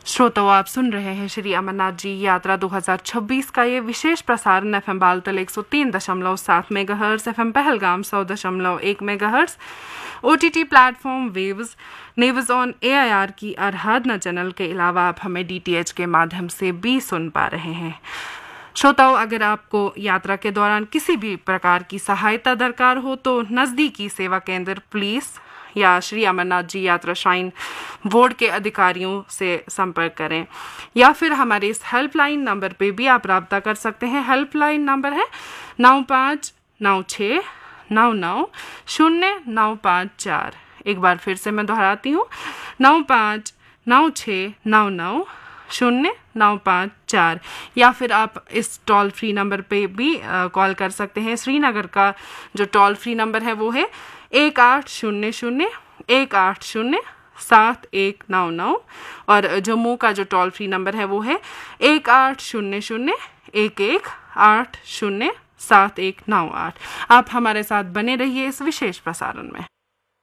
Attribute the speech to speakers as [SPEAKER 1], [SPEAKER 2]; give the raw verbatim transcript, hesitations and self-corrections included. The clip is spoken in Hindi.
[SPEAKER 1] श्रोताओं, आप सुन रहे हैं श्री अमरनाथ जी यात्रा दो हज़ार छब्बीस का ये विशेष प्रसारण एफएम बालतल एक सौ तीन दशमलव सात मेगाहर्ट्ज, एफएम पहलगाम सौ दशमलव एक megahertz, OTT platform waves Neves on AIR की आराधना चैनल के अलावा आप हमें डीटीएच के माध्यम से भी सुन पा रहे हैं। श्रोताओं, अगर आपको यात्रा के दौरान किसी भी प्रकार की सहायता दरकार हो तो नज़दीकी सेवा केंद्र, पुलिस या श्री अमरनाथ जी यात्रा श्राइन बोर्ड के अधिकारियों से संपर्क करें या फिर हमारे इस हेल्पलाइन नंबर पे भी आप रब्ता कर सकते हैं। हेल्पलाइन नंबर है नौ पाँच नौ छः नौ नौ शून्य नौ पाँच चार। एक बार फिर से मैं दोहराती हूँ, नौ पाँच नौ छः नौ नौ शून्य नौ पाँच चार। या फिर आप इस टोल फ्री नंबर पे भी कॉल कर सकते हैं। श्रीनगर का जो टोल फ्री नंबर है वो है एक आठ शून्य शून्य एक आठ शून्य सात एक नौ नौ, और जम्मू का जो टोल फ्री नंबर है वो है एक आठ शून्य शून्य एक एक आठ शून्य सात एक नौ आठ। आप हमारे साथ बने रहिए इस विशेष प्रसारण में।